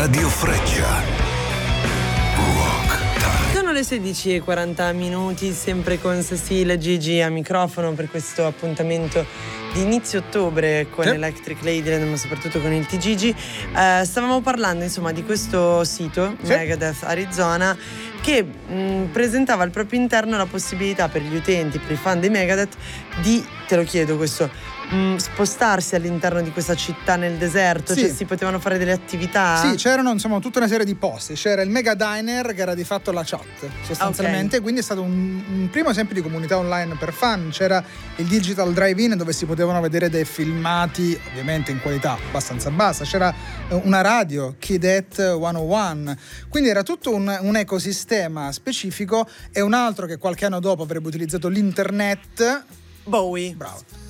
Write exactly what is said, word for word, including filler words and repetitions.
Radio Freccia. Rock Time. Sono le sedici e quaranta minuti, sempre con Cecilia e Gigi a microfono per questo appuntamento di inizio ottobre con sì. Electric Ladyland, ma soprattutto con il T G G. Eh, stavamo parlando insomma di questo sito, sì. Megadeth Arizona, che mh, presentava al proprio interno la possibilità per gli utenti, per i fan dei Megadeth, di, te lo chiedo questo, mh, spostarsi all'interno di questa città nel deserto, sì. cioè si potevano fare delle attività? Sì, c'erano insomma tutta una serie di posti, c'era il Mega Diner che era di fatto la chat sostanzialmente, okay. Quindi è stato un, un primo esempio di comunità online per fan. C'era il Digital Drive-In dove si potevano vedere dei filmati ovviamente in qualità abbastanza bassa, c'era una radio, Kidette centouno, quindi era tutto un, un ecosistema specifico. E un altro che qualche anno dopo avrebbe utilizzato l'internet, Bowie. Bravo.